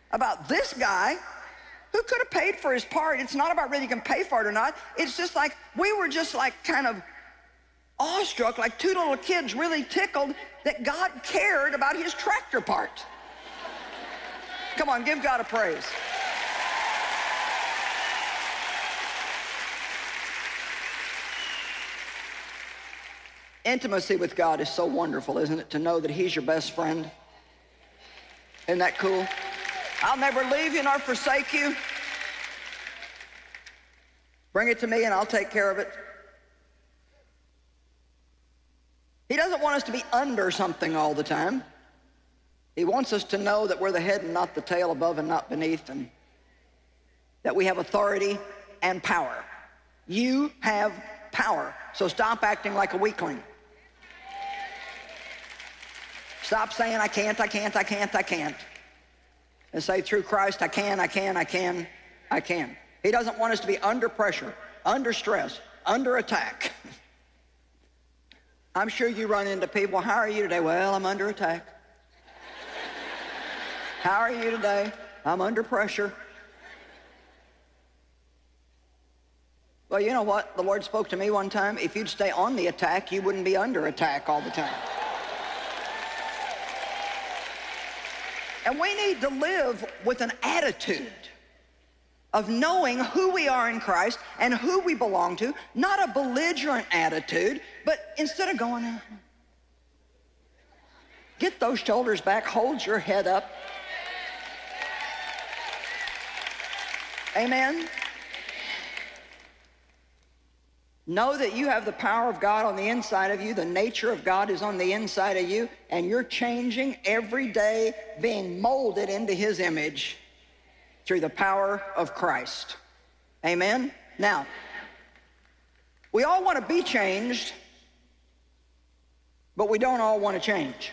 about this guy who could have paid for his part. It's not about whether you can pay for it or not. It's just like, we were just like kind of awestruck, like two little kids really tickled that God cared about his tractor part. Come on, give God a praise. Intimacy with God is so wonderful, isn't it? To know that he's your best friend. Isn't that cool? I'll never leave you nor forsake you. Bring it to me and I'll take care of it. He doesn't want us to be under something all the time. He wants us to know that we're the head and not the tail, above and not beneath, and that we have authority and power. You have power, so stop acting like a weakling. Stop saying, I can't, I can't, I can't, I can't. And say, through Christ, I can, I can, I can, I can. He doesn't want us to be under pressure, under stress, under attack. I'm sure you run into people, how are you today? Well, I'm under attack. How are you today? I'm under pressure. Well, you know what? The Lord spoke to me one time. If you'd stay on the attack, you wouldn't be under attack all the time. And we need to live with an attitude of knowing who we are in Christ and who we belong to, not a belligerent attitude, but instead of going, get those shoulders back, hold your head up. Amen? Know that you have the power of God on the inside of you. The nature of God is on the inside of you, and you're changing every day, being molded into his image through the power of Christ. Amen? Now, we all want to be changed, but we don't all want to change.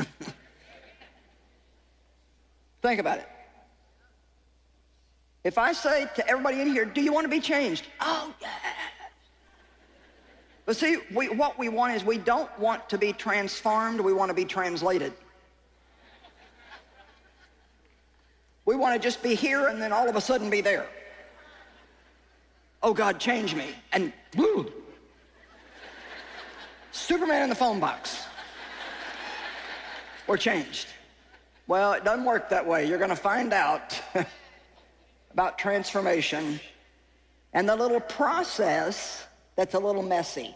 Think about it. If I say to everybody in here, do you want to be changed? Oh, yeah. But see, what we want is, we don't want to be transformed, we want to be translated. We want to just be here and then all of a sudden be there. Oh, God, change me. And woo, Superman in the phone box. We're changed. Well, it doesn't work that way. You're going to find out about transformation and the little process that's a little messy.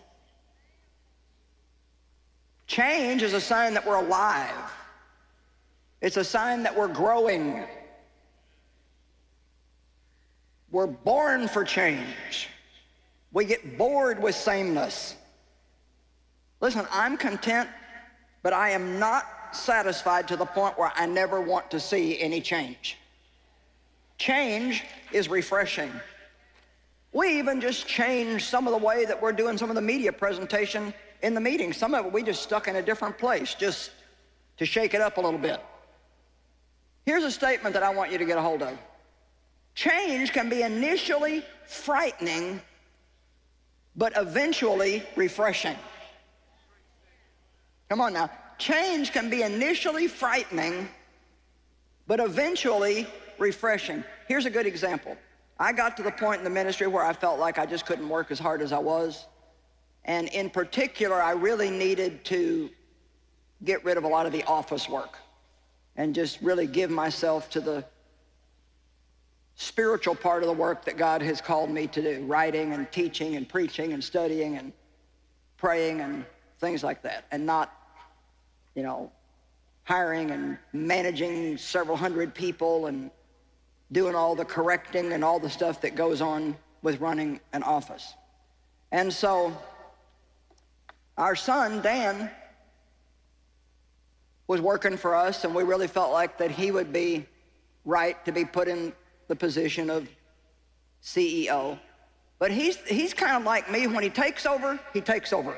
Change is a sign that we're alive. It's a sign that we're growing. We're born for change. We get bored with sameness. Listen, I'm content, but I am not satisfied to the point where I never want to see any change. Change is refreshing. We even just changed some of the way that we're doing some of the media presentation in the meeting. Some of it we just stuck in a different place just to shake it up a little bit. Here's a statement that I want you to get a hold of. Change can be initially frightening, but eventually refreshing. Come on now. Change can be initially frightening, but eventually refreshing. Here's a good example. I got to the point in the ministry where I felt like I just couldn't work as hard as I was. And in particular, I really needed to get rid of a lot of the office work and just really give myself to the spiritual part of the work that God has called me to do, writing and teaching and preaching and studying and praying and things like that, and not, you know, hiring and managing several hundred people and doing all the correcting and all the stuff that goes on with running an office. And so our son, Dan, was working for us, and we really felt like that he would be right to be put in the position of CEO. But he's kind of like me. When he takes over, he takes over.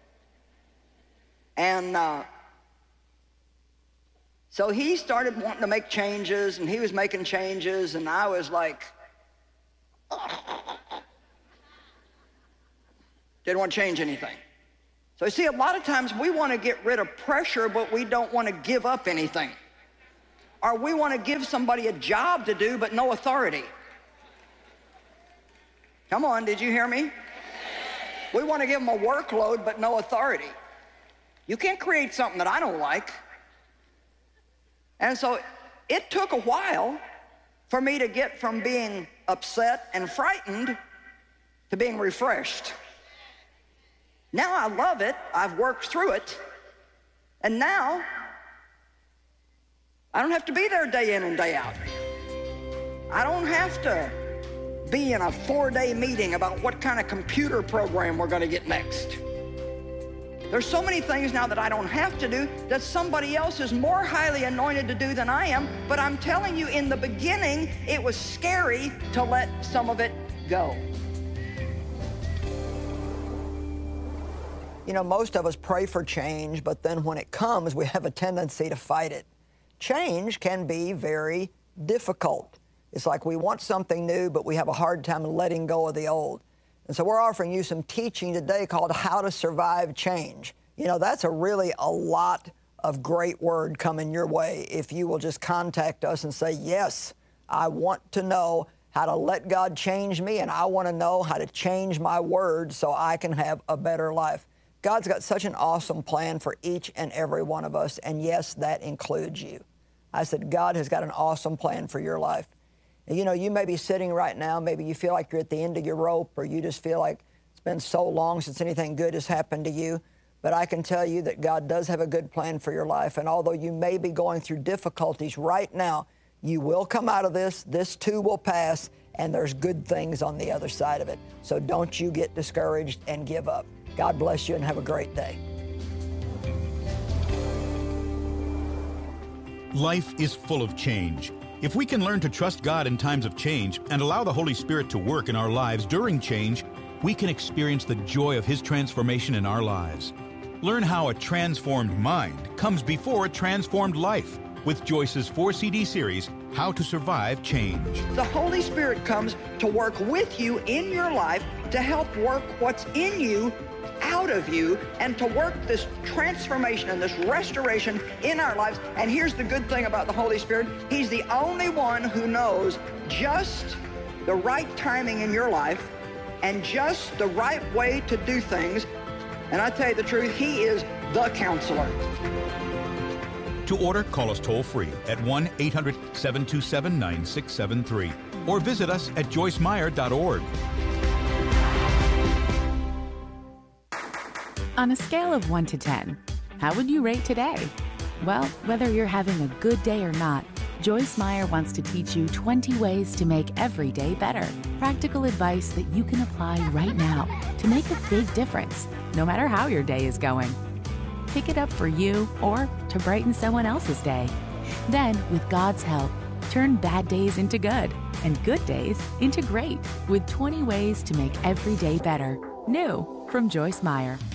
And so he started wanting to make changes, and he was making changes, and I was like, didn't want to change anything. So you see, a lot of times we want to get rid of pressure, but we don't want to give up anything. or we want to give somebody a job to do but no authority. Come on, did you hear me? We want to give them a workload but no authority. You can't create something that I don't like. And so it took a while for me to get from being upset and frightened to being refreshed. Now I love it. I've worked through it. And now I don't have to be there day in and day out. I don't have to be in a 4-day meeting about what kind of computer program we're going to get next. There's so many things now that I don't have to do that somebody else is more highly anointed to do than I am. But I'm telling you, in the beginning, it was scary to let some of it go. You know, most of us pray for change, but then when it comes, we have a tendency to fight it. Change can be very difficult. It's like we want something new, but we have a hard time letting go of the old. And so we're offering you some teaching today called How to Survive Change. You know, that's a lot of great word coming your way if you will just contact us and say, yes, I want to know how to let God change me, and I want to know how to change my words so I can have a better life. God's got such an awesome plan for each and every one of us, and yes, that includes you. I said, God has got an awesome plan for your life. And you know, you may be sitting right now, maybe you feel like you're at the end of your rope, or you just feel like it's been so long since anything good has happened to you. But I can tell you that God does have a good plan for your life, and although you may be going through difficulties right now, you will come out of this. This too will pass, and there's good things on the other side of it. So don't you get discouraged and give up. God bless you and have a great day. Life is full of change. If we can learn to trust God in times of change and allow the Holy Spirit to work in our lives during change, we can experience the joy of His transformation in our lives. Learn how a transformed mind comes before a transformed life with Joyce's 4-CD series, How to Survive Change. The Holy Spirit comes to work with you in your life to help work what's in you out of you and to work this transformation and this restoration in our lives. And here's the good thing about the Holy Spirit. He's the only one who knows just the right timing in your life and just the right way to do things. And I tell you the truth, He is the counselor. To order, call us toll-free at 1-800-727-9673 or visit us at joycemeyer.org. On a scale of 1 to 10, how would you rate today? Well, whether you're having a good day or not, Joyce Meyer wants to teach you 20 ways to make every day better. Practical advice that you can apply right now to make a big difference, no matter how your day is going. Pick it up for you or to brighten someone else's day. Then, with God's help, turn bad days into good and good days into great with 20 ways to make every day better. New from Joyce Meyer.